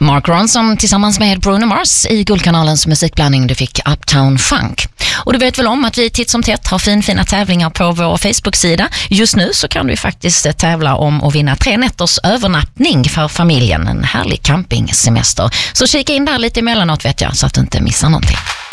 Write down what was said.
Mark Ronson tillsammans med Bruno Mars i Guldkanalens musikblandning. Du fick Uptown Funk. Och du vet väl om att vi titt som tätt har fina tävlingar på vår Facebook-sida. Just nu så kan du faktiskt tävla om att vinna 3 nätters övernattning för familjen. En härlig campingsemester. Så kika in där lite emellanåt vet jag så att du inte missar någonting.